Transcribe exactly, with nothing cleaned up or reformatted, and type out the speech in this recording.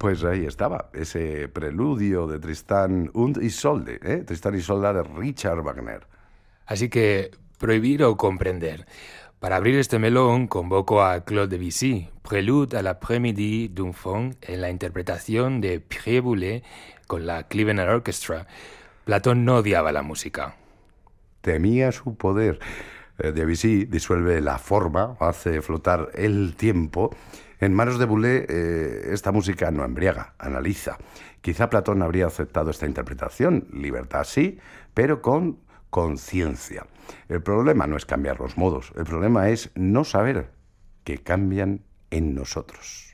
Pues ahí estaba, ese preludio de Tristán und Isolde, ¿eh? Tristán y Isolda de Richard Wagner. Así que, prohibir o comprender. Para abrir este melón, convoco a Claude Debussy, Prélude à l'après-midi d'un faune, en la interpretación de Pierre Boulez con la Cleveland Orchestra. Platón no odiaba la música. Temía su poder. Eh, Debussy disuelve la forma, hace flotar el tiempo. En manos de Boulez, eh, esta música no embriaga, analiza. Quizá Platón habría aceptado esta interpretación, libertad sí, pero con conciencia. El problema no es cambiar los modos, el problema es no saber que cambian en nosotros.